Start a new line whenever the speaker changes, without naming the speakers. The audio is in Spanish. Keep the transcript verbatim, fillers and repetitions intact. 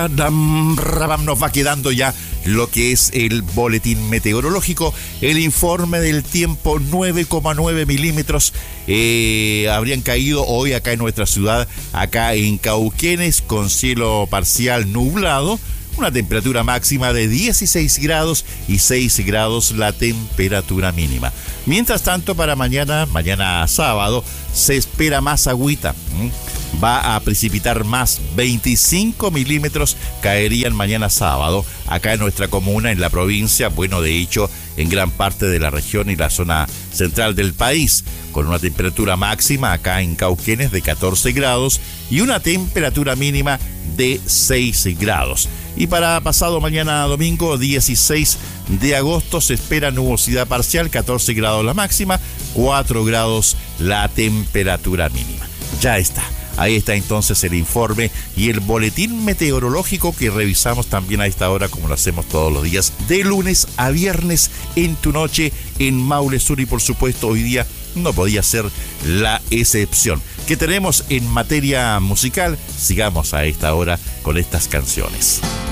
Nos va quedando ya lo que es el boletín meteorológico, el informe del tiempo. Nueve coma nueve milímetros eh, habrían caído hoy acá en nuestra ciudad, acá en Cauquenes, con cielo parcial nublado, una temperatura máxima de dieciséis grados y seis grados la temperatura mínima. Mientras tanto, para mañana, mañana sábado, se espera más agüita. Va a precipitar más, veinticinco milímetros caerían mañana sábado acá en nuestra comuna, en la provincia, bueno, de hecho, en gran parte de la región y la zona central del país, con una temperatura máxima acá en Cauquenes de catorce grados y una temperatura mínima de seis grados. Y para pasado mañana domingo, dieciséis de agosto, se espera nubosidad parcial, catorce grados la máxima, cuatro grados la temperatura mínima. Ya está. Ahí está entonces el informe y el boletín meteorológico que revisamos también a esta hora, como lo hacemos todos los días, de lunes a viernes en tu noche en Maule Sur. Y por supuesto hoy día no podía ser la excepción. ¿Qué tenemos en materia musical? Sigamos a esta hora con estas canciones.